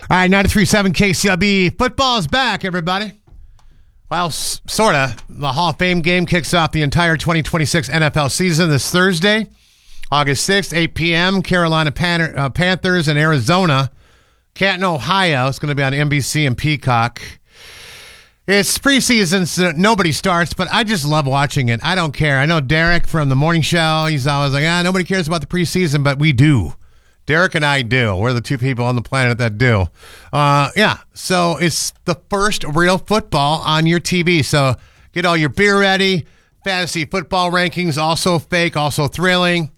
All right, 93.7 KCLB. Football is back, everybody. Well, sort of. The Hall of Fame game kicks off the entire 2026 NFL season this Thursday, August 6th, 8 p.m. Carolina Panthers and Arizona. Canton, Ohio. It's going to be on NBC and Peacock. It's preseason, so nobody starts, but I just love watching it. I don't care. I know Derek from the morning show. He's always like, nobody cares about the preseason, but we do. Derek and I do. We're the two people on the planet that do. So it's the first real football on your TV. So get all your beer ready. Fantasy football rankings, also fake, also thrilling.